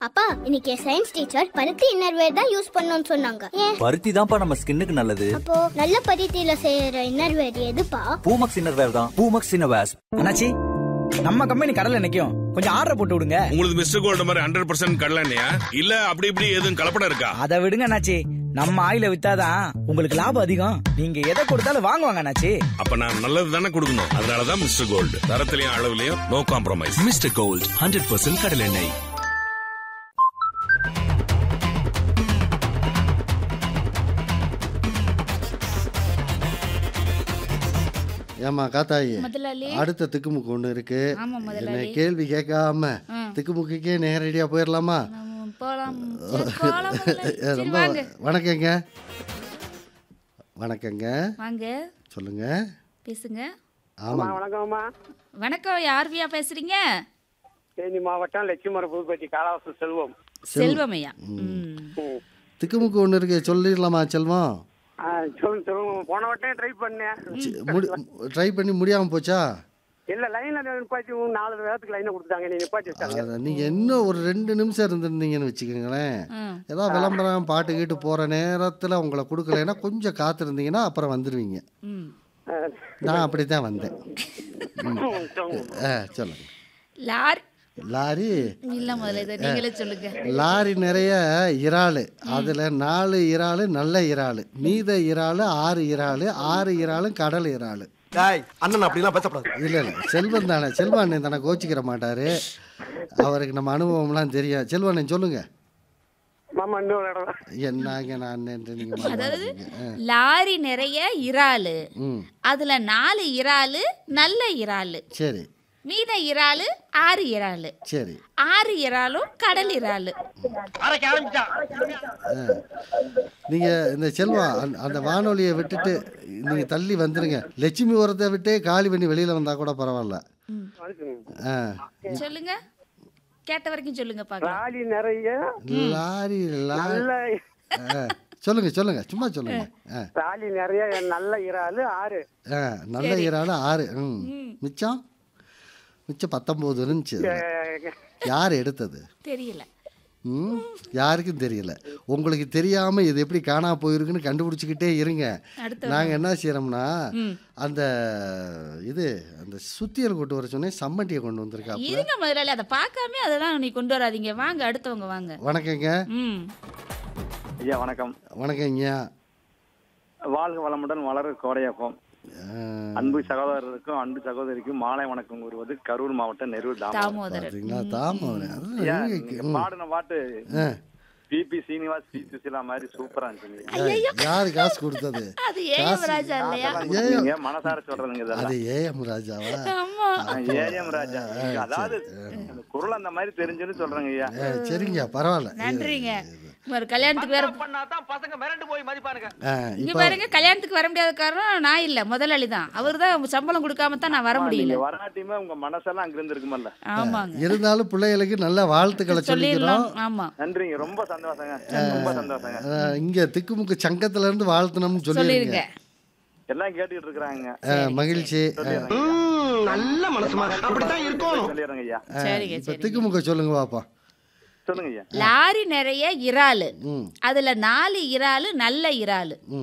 அப்பா இன்னைக்கு science teacher பருத்தி இன்னர்வேர் தான் யூஸ் பண்ணணும்னு சொன்னாங்க. ஏன்? பருத்தி தான்ப்பா நம்ம ஸ்கின்னுக்கு நல்லது. அப்போ நல்ல பருத்தியில செய்யற இன்னர்வேர் எதுப்பா? பூமக்ஸ் இன்னர்வேர் தான். பூமக்ஸ் இன்னர்வேர்ஸ். அண்ணாச்சி, நம்ம கம்பெனி கடல்ல நிக்கும், கொஞ்சம் ஆர்டர் போட்டு விடுங்க. உங்களுக்கு மிஸ்டர் கோல்ட் மாதிரி 100% கடலை எண்ணெயா இல்ல அப்படி இப்படி எதுவும் கலப்படம் இருக்கா? அதை விடுங்க அண்ணாச்சி, நம்ம ஆயில வித்தாதான் உங்களுக்கு லாபம் அதிகம். நீங்க எதை கொடுத்தாலும் வாங்குவாங்க அண்ணாச்சி. அப்ப நான் நல்லது தானே கொடுக்கணும். அதனாலதான் mister gold, தரத்திலையும் அளவுலயும் no compromise. Mister gold 100% கடல் எண்ணெய். ஏமா காத்தாயி, அடுத்த திக்குமுக்கு ஒண்ணு இருக்கு. என்ன கேள்வி கேட்காம திக்குமுக்கே நேரடியா போயிடலாமா? ரொம்ப வணக்கங்க. வணக்கங்க, வாங்க சொல்லுங்க, பேசுங்க. ஆமா வணக்கம்மா. வணக்கம், யார்வியா பேசுறீங்க? தேனி மாவட்டம் லட்சுமர புதுப்பட்டி காலாவசு செல்வம். செல்வமையா. திக்குமுக்கு ஒண்ணு இருக்கு, சொல்லிடலாமா செல்வம்? சொல்லுங்க. போன வட்டம் ட்ரை பண்ணேன், ட்ரை பண்ணி முடியாம போச்சா? இல்ல லைன்ல நிப்பாட்டி 4 நேரத்துக்கு லைனை கொடுத்தாங்க, நீ நிப்பாட்டி வச்சாங்க. நீங்க இன்னும் ஒரு 2 நிமிஷம் இருந்திருந்தீங்கன்னு வச்சுக்கோங்களேன், ஏதாவது விளம்பரம் பாட்டு கேட்டு போற நேரத்துல உங்களை கொடுக்கலைன்னா கொஞ்சம் காத்திருந்தீங்கன்னா அப்புறம் வந்துருவீங்க. நான் அப்படித்தான் வந்தேன். சொல்லுங்க. லாரி இல்ல, முதல்ல இதை நீங்களே சொல்லுங்க. லாரி நிறைய இறாலு, அதுல 4 இறாலு நல்ல இறாலு, மீத இறாலு 6 இறாலு, 6 இறாலும் கடல் இறாலு. அண்ணன் அப்படிலாம் பேசப்படாது. இல்ல செல்வன் தானே, செல்வாண்ணன் தானே, கோச்சிக்கிற மாட்டாரு, அவருக்கு நம்ம அனுபவம்லாம் தெரியும். செல்வாண்ணன் சொல்லுங்க. என்னங்க நான் அதாவது லாரி நிறைய இறாலு, அதுல 4 இறாலு நல்ல இறாலு, சரி, மீத இறாலு 6 இறாலு, சரி, 6 இறாலும் கடல் இறாலு. நீங்க இந்த செல்வா அந்த வானொலியை விட்டுட்டு நீங்க தள்ளி வந்துருங்க. லட்சுமி உரத்தை விட்டு காலி பண்ணி வெளியில வந்தா கூட பரவாயில்ல. சொல்லுங்க, கேட்ட வரைக்கும் சொல்லுங்க பாக்கலாம். லாரி நிறைய லாரி சொல்லுங்க சொல்லுங்க, சும்மா சொல்லுங்க. லாரி நிறைய நல்ல இறாலு 6, நல்ல இறாலு 6. மிச்சம் 19 இருந்துச்சு. யார் எடுத்தது தெரியல. யாருக்கும் தெரியல. உங்களுக்கு தெரியாம இது எப்படி காணா போயிருக்குன்னு கண்டுபிடிச்சிக்கிட்டே இருங்க. நாங்க என்ன செய்யறோம்னா, அந்த அந்த சுத்தியல் கொண்டு வர சொன்னேன், சம்மட்டியை கொண்டு வந்திருக்கா. இருங்க முதலாளி, அதை பார்க்காம அதெல்லாம் நீ கொண்டு வராதீங்க. வாங்க, அடுத்தவங்க வாங்க. வணக்கங்க. ஐயா வணக்கம். வணக்கங்க. வாழ்க வளமுடன் வளர கோடையாப்பம். அன்பு சகோதரருக்கும் அன்பு சகோதரிக்கும் மாலை வணக்கம் கூறுவது கரூர் மாவட்டம் நெரூர் தாமோதரன். பாடின பாட்டு பிபி சீனிவாஸ், பி சுசிலா மாதிரி சூப்பரா இருந்துச்சு. யாரு காசு கொடுத்தது? மனசார சொல்றதுங்க. அது ஏஎம் ராஜாவா? ஏஎம் ராஜா. அதாவது குரல் அந்த மாதிரி தெரிஞ்சுன்னு சொல்றேங்க ஐயா. சரிங்க, பரவாயில்ல, நன்றிங்க. ஒரு கல்யாணத்துக்கு வேற பண்ணாதான் பசங்க மிரண்டு போய் மதிப்பானுங்க. இங்க பாருங்க, கல்யாணத்துக்கு வர முடியாத காரணம் நான் இல்ல, முதலாளி தான். அவர் தான் சம்பளம் கொடுக்காம தான் நான் வர முடியல. வராட்டியுமே உங்க மனசெல்லாம் அங்க இருந்து இருக்குமல்ல. ஆமாங்க. இருந்தாலும் பிள்ளைகளுக்கு நல்ல வாழ்த்துக்களை சொல்லிக்கிறோம். ஆமா, நன்றிங்க, ரொம்ப சந்தோஷங்க, ரொம்ப சந்தோஷங்க. இங்க திக்குமுக்கு சங்கத்துல இருந்து வாழ்த்தணும்னு சொல்லிருங்க. எல்லாம் கேட்டுட்டு இருக்காங்க. மகிழ்ச்சி. நல்ல மனசுமா அப்படித்தான் இருக்கணும். சொல்லிடுறேங்க ஐயா. இப்ப திக்குமுக்க சொல்லுங்க பாப்பா. சொல்லுங்க ஐயா. லாரி நிறைய இறாலு, அதுல 4 இறாலு நல்ல இறாலு,